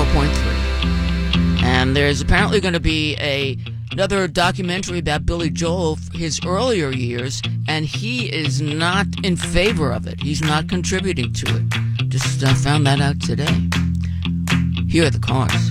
104.3. And there's apparently going to be another documentary about Billy Joel, his earlier years, and he is not in favor of it. He's not contributing to it. Just found that out today. Here are the Cars.